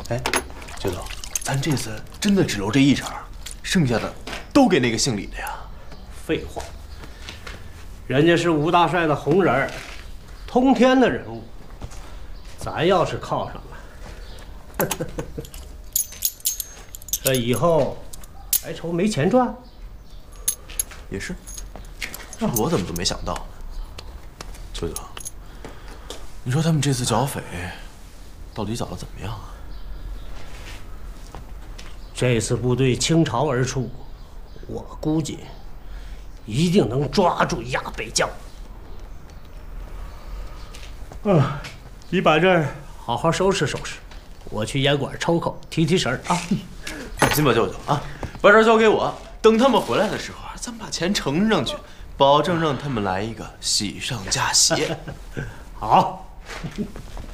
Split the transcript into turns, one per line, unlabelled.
哎，舅舅，咱这次真的只留这一场，剩下的都给那个姓李的呀？
废话，人家是吴大帅的红人儿，通天的人物，咱要是靠上了，这以后还愁没钱赚？
也是，那我怎么就没想到呢？舅舅，你说他们这次剿匪，到底剿得怎么样啊？
这次部队倾巢而出，我估计一定能抓住压北将。你把这儿好好收拾收拾，我去烟馆抽口提提神啊。
放心吧，舅舅啊，把这儿交给我，等他们回来的时候，咱把钱呈上去，保证让他们来一个喜上加喜。
好。